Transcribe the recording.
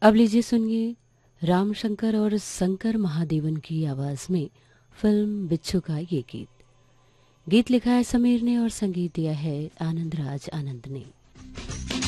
अब लीजिए सुनिए राम शंकर और शंकर महादेवन की आवाज में फिल्म बिच्छू का ये गीत। गीत लिखा है समीर ने और संगीत दिया है आनंद राज आनंद ने।